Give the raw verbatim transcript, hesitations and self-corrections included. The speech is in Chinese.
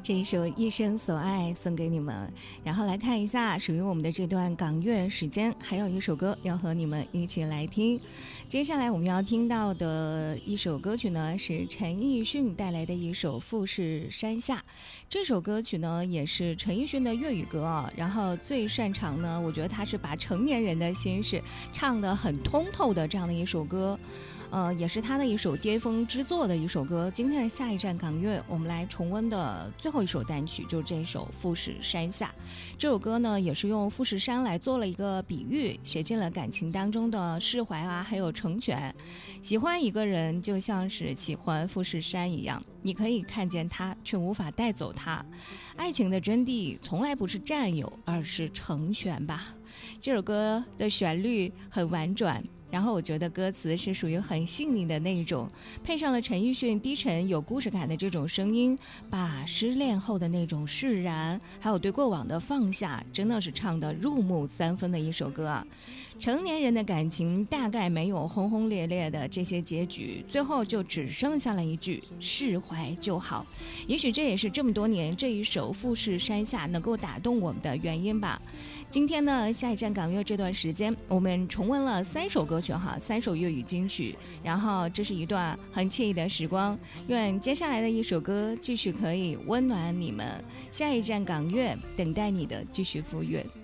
这一首《一生所爱》送给你们，然后来看一下属于我们的这段港乐时间，还有一首歌要和你们一起来听。接下来我们要听到的一首歌曲呢，是陈奕迅带来的一首《富士山下》。这首歌曲呢，也是陈奕迅的粤语歌啊。然后最擅长呢，我觉得他是把成年人的心事唱得很通透的这样的一首歌。呃，也是他的一首巅峰之作的一首歌。今天的下一站港乐，我们来重温的最后一首单曲就是这首《富士山下》。这首歌呢，也是用富士山来做了一个比喻，写进了感情当中的释怀啊，还有成全。喜欢一个人就像是喜欢富士山一样，你可以看见他，却无法带走他。爱情的真谛从来不是占有，而是成全吧。这首歌的旋律很婉转，然后我觉得歌词是属于很细腻的那种，配上了陈奕迅低沉有故事感的这种声音，把失恋后的那种释然，还有对过往的放下，真的是唱得入木三分的一首歌啊。成年人的感情大概没有轰轰烈烈的这些结局，最后就只剩下了一句释怀就好。也许这也是这么多年这一首《富士山下》能够打动我们的原因吧。今天呢，下一站港乐这段时间，我们重温了三首歌曲哈，三首粤语金曲，然后这是一段很惬意的时光。愿接下来的一首歌继续可以温暖你们。下一站港乐，等待你的继续赴约。